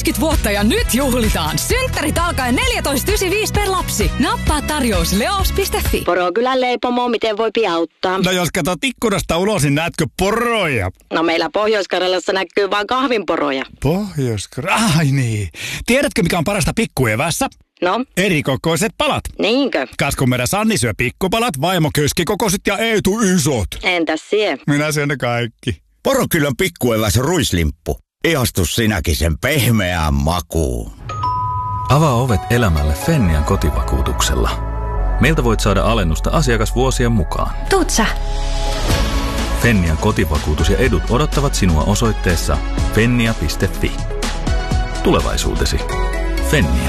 20 vuotta ja nyt juhlitaan. Synttärit alkaen 14,95 per lapsi. Nappaa tarjous leos.fi. Porokylän leipomo, miten voi auttaa? No jos katsot ikkunasta ulos, niin näetkö poroja? No meillä Pohjois-Karjalassa näkyy vaan kahvinporoja. Ai niin. Tiedätkö mikä on parasta pikkuevässä? No? Erikokoiset palat. Niinkö? Kaskunmerä Sanni syö pikkupalat, vaimo keskikokoiset ja Eetu isot. Entäs sie? Minä syön ne kaikki. Porokylän pikkueväs ruislimppu. Ihastu sinäkin sen pehmeään makuun. Avaa ovet elämälle Fennian kotivakuutuksella. Meiltä voit saada alennusta asiakasvuosien mukaan. Tuut sä? Fennian kotivakuutus ja edut odottavat sinua osoitteessa fennia.fi. Tulevaisuutesi. Fennia.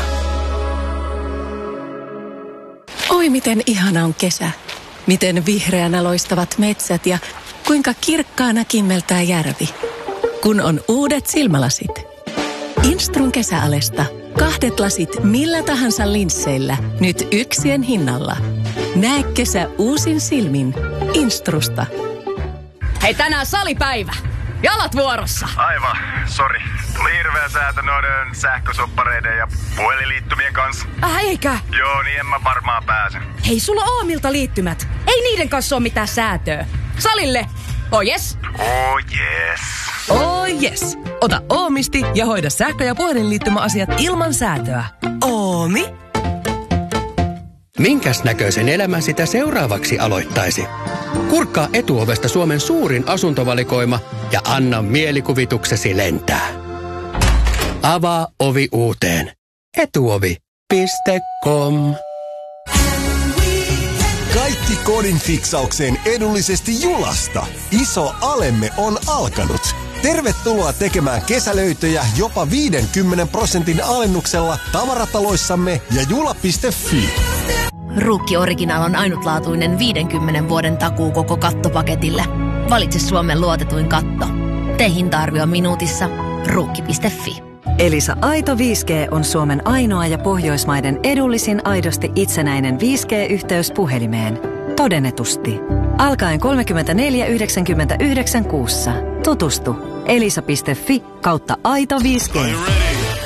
Oi miten ihana on kesä. Miten vihreänä loistavat metsät ja kuinka kirkkaana kimmeltää järvi. Kun on uudet silmälasit. Instrun kesäalesta. 2 lasit millä tahansa linsseillä. Nyt yksien hinnalla. Näe kesä uusin silmin. Instrusta. Hei, tänään salipäivä. Jalat vuorossa. Aivan, sori. Tuli hirveä säätö noiden sähkösoppareiden ja puhelinliittymien kanssa. Eikä? Joo, niin en mä varmaan pääse. Hei, sulla on Oomilta liittymät. Ei niiden kanssa ole mitään säätöä. Salille. Oh yes. Oh yes. Oh yes. Ota Oomisti ja hoida sähkö- ja puhelinliittymäasiat ilman säätöä. Oomi. Minkäs näköisen elämän sitä seuraavaksi aloittaisi? Kurkkaa Etuovesta Suomen suurin asuntovalikoima ja anna mielikuvituksesi lentää. Avaa ovi uuteen. Etuovi.com. Kaikki kodin fiksaukseen edullisesti Julasta. Iso alemme on alkanut. Tervetuloa tekemään kesälöitöjä jopa 50% alennuksella tavarataloissamme ja jula.fi. Ruukki Original on ainutlaatuinen 50 vuoden takuu koko kattopaketille. Valitse Suomen luotetuin katto. Tee hinta-arvio minuutissa. Ruukki.fi. Elisa Aito 5G on Suomen ainoa ja Pohjoismaiden edullisin aidosti itsenäinen 5G-yhteys puhelimeen. Todennetusti. Alkaen 34,99 kuussa. Tutustu. elisa.fi/aito 5G.